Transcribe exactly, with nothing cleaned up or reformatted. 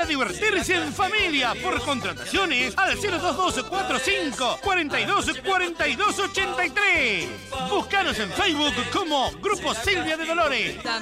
para divertirse en familia. Por contrataciones al cero dos dos cuatro cinco cuatro dos cuatro dos ocho tres. Búscanos en Facebook como Grupo Silvia de Dolores.